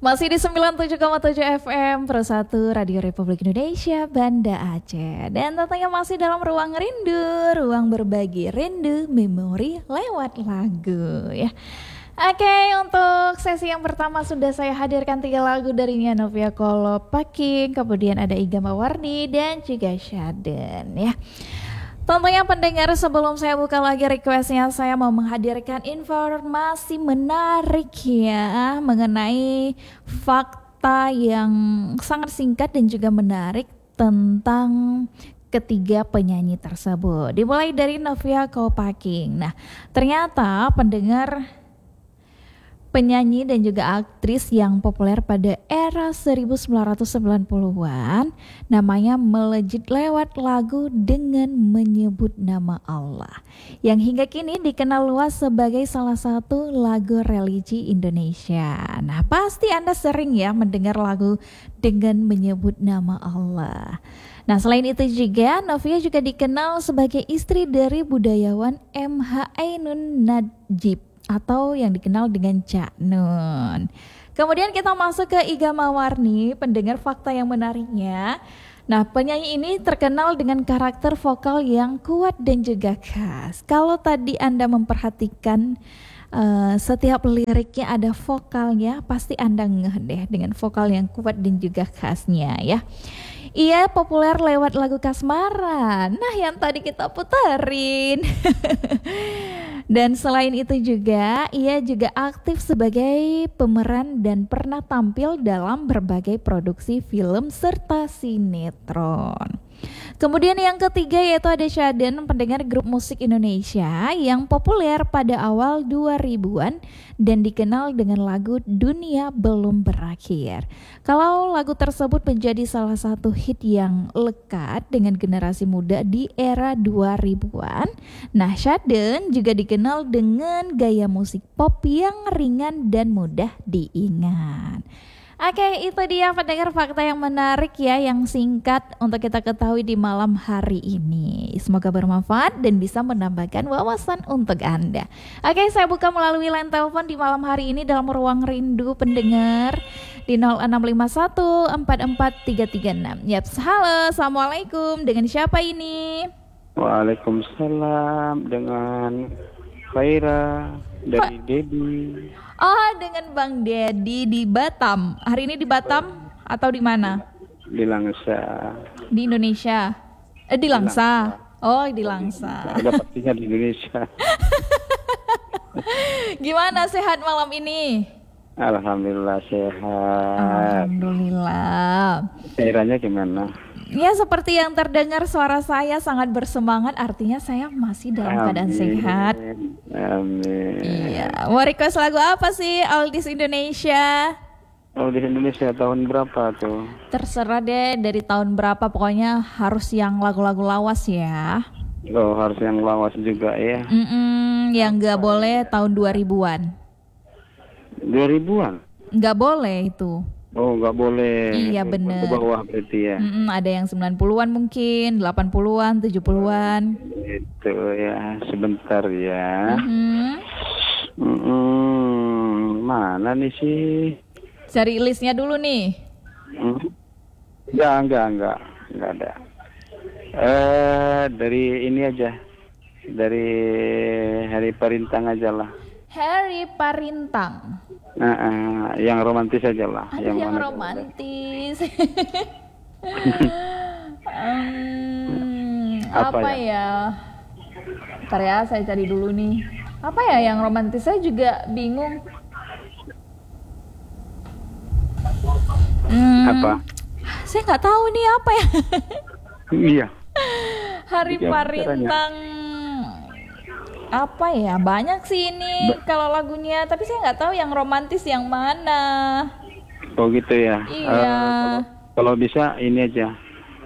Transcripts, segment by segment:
Masih di 97,7 FM Persatu Radio Republik Indonesia Banda Aceh. Dan tentunya masih dalam ruang rindu, ruang berbagi rindu, memori lewat lagu ya. Oke, untuk sesi yang pertama sudah saya hadirkan 3 lagu dari Nia Novia Kolopaking, kemudian ada Iga Mawarni dan juga Syaden ya. Tentunya pendengar, sebelum saya buka lagi requestnya, saya mau menghadirkan informasi menarik ya mengenai fakta yang sangat singkat dan juga menarik tentang ketiga penyanyi tersebut. Dimulai dari Novia Kolopaking. Nah, ternyata pendengar, penyanyi dan juga aktris yang populer pada era 1990-an namanya melejit lewat lagu dengan menyebut nama Allah, yang hingga kini dikenal luas sebagai salah satu lagu religi Indonesia. Nah, pasti Anda sering ya mendengar lagu dengan menyebut nama Allah. Nah, selain itu juga Novia juga dikenal sebagai istri dari budayawan M.H. Ainun Nadjib atau yang dikenal dengan Cak Nun. Kemudian kita masuk ke Iga Mawarni, pendengar, fakta yang menariknya. Nah, penyanyi ini terkenal dengan karakter vokal yang kuat dan juga khas. Kalau tadi Anda memperhatikan setiap liriknya ada vokalnya, pasti Anda ngeh deh dengan vokal yang kuat dan juga khasnya ya. Ia populer lewat lagu Kasmaran, nah yang tadi kita puterin. Dan selain itu juga, ia juga aktif sebagai pemeran dan pernah tampil dalam berbagai produksi film serta sinetron. Kemudian yang ketiga yaitu ada Syaden, pendengar, grup musik Indonesia yang populer pada awal 2000-an dan dikenal dengan lagu Dunia Belum Berakhir. Kalau lagu tersebut menjadi salah satu hit yang lekat dengan generasi muda di era 2000-an. Nah, Syaden juga dikenal dengan gaya musik pop yang ringan dan mudah diingat. Oke, itu dia pendengar fakta yang menarik ya, yang singkat untuk kita ketahui di malam hari ini. Semoga bermanfaat dan bisa menambahkan wawasan untuk Anda. Oke, saya buka melalui line telepon di malam hari ini dalam ruang rindu pendengar di 0651 44 336. Yap, halo, assalamualaikum. Dengan siapa ini? Waalaikumsalam, dengan Faira dari Dedi. Oh, dengan Bang Dedi di Batam. Hari ini di Batam atau di mana? Di Langsa. Di Indonesia. Di Langsa. Oh, di Langsa. Ada pastinya di Indonesia. Gimana, sehat malam ini? Alhamdulillah sehat. Alhamdulillah. Fairanya gimana? Ya, seperti yang terdengar suara saya sangat bersemangat, artinya saya masih dalam keadaan sehat. Amin. Iya. Mau request lagu apa sih, Oldies Indonesia? Oldies Indonesia tahun berapa tuh? Terserah deh, dari tahun berapa, pokoknya harus yang lagu-lagu lawas ya. Oh, harus yang lawas juga ya. Yang gak boleh tahun 2000-an. 2000-an? Gak boleh itu. Oh, nggak boleh. Iya, bener. Ke bawah berarti ya. Ada yang 90-an mungkin, 80-an, 70-an. Itu ya, sebentar ya. Mana nih sih? Cari listnya dulu nih. Enggak ada. Dari ini aja. Dari Hari Parintang aja lah. Hari Parintang. Yang romantis aja lah. Aduh, yang romantis. Apa ya? Ntar ya, saya cari dulu nih. Apa ya yang romantis? Saya juga bingung. Apa? Saya nggak tahu nih apa ya. Iya. Hari Parintang. Apa ya, banyak sih ini kalau lagunya, tapi saya nggak tahu yang romantis yang mana. Oh gitu ya. Iya. Kalau bisa ini aja.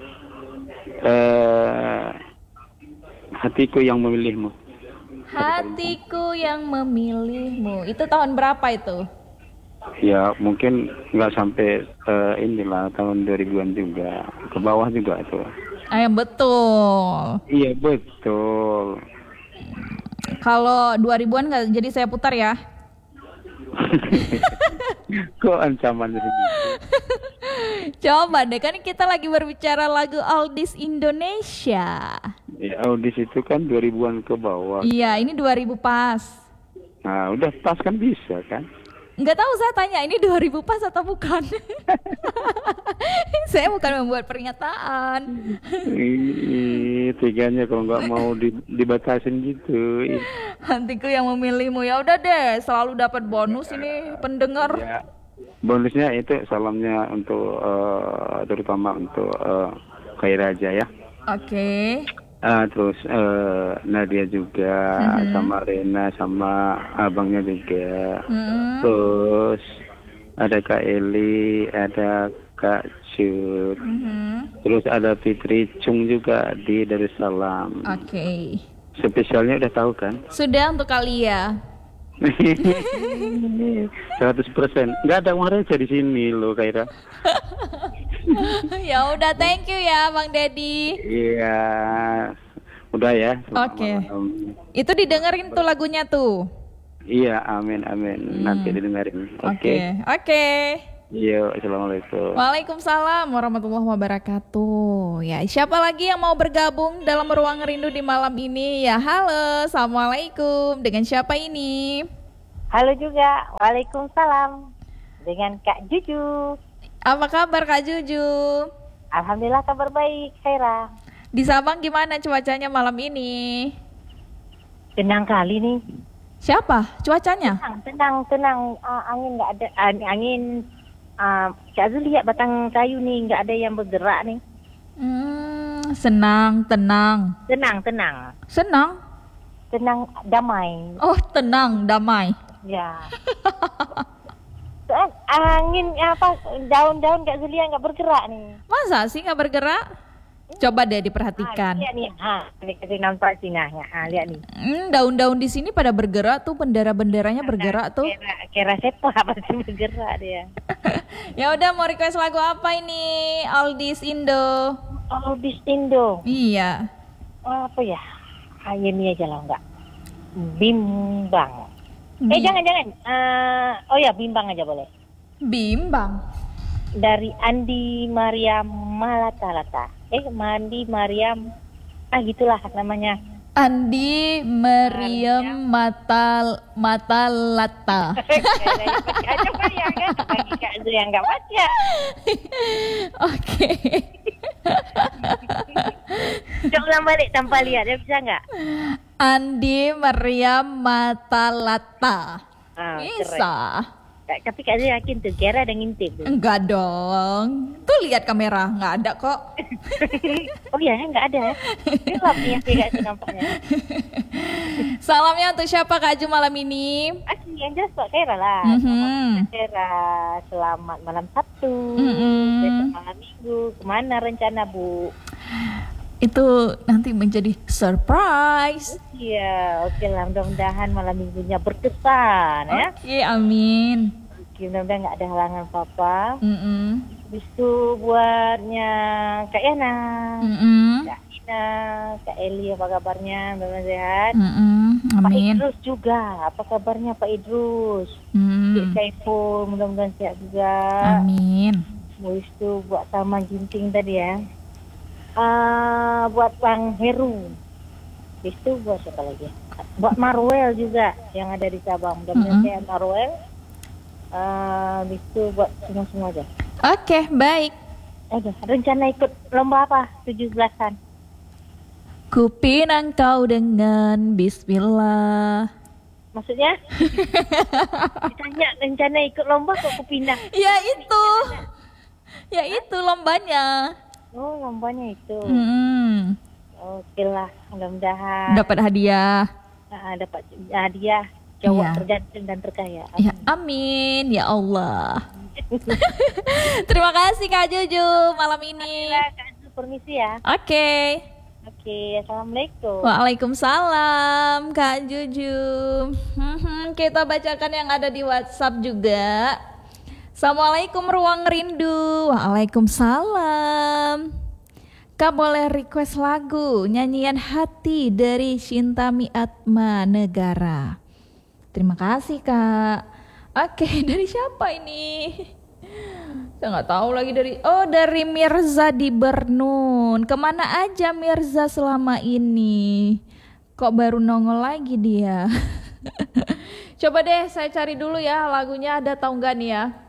Hatiku yang memilihmu. Hatiku yang memilihmu. Itu tahun berapa itu? Ya mungkin nggak sampai inilah tahun 2000-an juga. Ke bawah juga itu. Betul. Iya betul. Kalau 2000-an nggak, jadi saya putar ya. Kok ancaman segitu? Coba deh, kan kita lagi berbicara lagu oldies Indonesia. Ya, audis itu kan 2000-an ke bawah. Iya, ini 2000 pas. Nah, udah pas kan bisa kan? Nggak tahu, saya tanya ini 2000 pas atau bukan. Saya bukan membuat pernyataan. Tiganya kalau nggak mau dibatasin gitu. Hatiku yang memilihmu. Ya udah deh, selalu dapat bonus ini pendengar. Ya, bonusnya itu salamnya untuk terutama untuk Khaira aja ya. Oke. Terus Nadia juga, sama Rena, sama abangnya juga. Terus ada Kak Eli, ada Kak Cut. Terus ada Fitri Chung juga di Darussalam. Oke. Spesialnya udah tahu kan? Sudah untuk Kalia. 100%. Nggak ada uang receh di sini loh, Khaira. Ya udah, thank you ya Bang Dedi. Iya. Udah ya. Oke. Itu didengerin tuh lagunya tuh. Iya, amin amin. Nanti didengerin. Oke. Oke. Iya, assalamualaikum. Waalaikumsalam warahmatullahi wabarakatuh. Ya, siapa lagi yang mau bergabung dalam Ruang Rindu di malam ini? Ya, halo, assalamualaikum. Dengan siapa ini? Halo juga, waalaikumsalam. Dengan Kak Juju. Apa kabar Kak Juju? Alhamdulillah kabar baik, Khaira. Di Sabang gimana cuacanya malam ini? Tenang kali nih. Siapa? Cuacanya? Tenang. Angin nggak ada, angin. Kak Zul lihat batang kayu nih, nggak ada yang bergerak nih. Tenang. Tenang, damai. Oh, tenang, damai. Ya. Angin daun-daun Kak Zulia nggak bergerak nih. Masa sih nggak bergerak? Coba deh diperhatikan. Lihat nih, ini nampak sini. Lihat nih. Daun-daun di sini pada bergerak tuh, bendera-benderanya bergerak tuh. Kira siapa pasti bergerak dia. Ya udah, mau request lagu apa ini? Oldies Indo. Oldies Indo. Iya. Apa ya? Ini aja lah enggak. Bimbang. Jangan. Oh ya, bimbang aja boleh. Bimbang. Dari Andi Mariam Malatalata. Mandi Mariam. Gitulah namanya. Andi Mariam Matalata. Coba ya kan, bagi Kak Zul yang nggak baca. Oke. Coba ulang balik tanpa lihat, dia bisa nggak? Andi Mariam Matalata. Bisa. Tapi Kak Zul yakin tuh, Kira ada ngintip tuh. Enggak dong. Tuh lihat kamera, nggak ada kok. Oh iya, nggak ada ya. Gelap nih Kak Zul nampaknya. Salamnya untuk siapa Kak Ju malam ini? Yang jelas Pak Kira lah. Kira, selamat malam Sabtu. Besok malam Minggu. Kemana rencana Bu? Itu nanti menjadi surprise. Iya, oke lah, mudah-mudahan malam minggunya berkesan ya. Oke, amin. Oke, mudah-mudahan nggak ada halangan apa-apa. Habis itu buatnya Kak Yana, Kak Ina, Kak Eli, apa kabarnya? Mudah-mudahan sehat. Amin. Pak Idrus juga, apa kabarnya Pak Idrus? Cik Saiful, mudah-mudahan sehat juga. Amin. Habis itu buat Taman Ginting tadi ya. Buat Bang Heru. Itu buat siapa lagi? Buat Marwel juga yang ada di Sabang. Mudah-mudahan saya Marwel. Itu buat semua aja. Oke, baik. Rencana ikut lomba apa? 17-an. Kupinang kau dengan bismillah. Maksudnya? Ditanya rencana ikut lomba kok kupinang? Ya itu lombanya. Oh, lombanya itu. Oke lah, mudah-mudahan dapat hadiah. Dapat hadiah cowok terganteng dan terkaya. Amin. Ya, amin ya Allah. Terima kasih Kak Juju malam ini. Kak Juju, permisi ya. Oke, assalamualaikum. Waalaikumsalam Kak Juju. Kita bacakan yang ada di WhatsApp juga. Assalamualaikum Ruang Rindu. Waalaikumsalam. Kak boleh request lagu Nyanyian Hati dari Shintami Atma Negara. Terima kasih Kak. Oke, dari siapa ini? Saya nggak tahu lagi dari Mirza di Bernun. Kemana aja Mirza selama ini? Kok baru nongol lagi dia? Coba deh saya cari dulu ya lagunya, ada tahu nggak nih ya?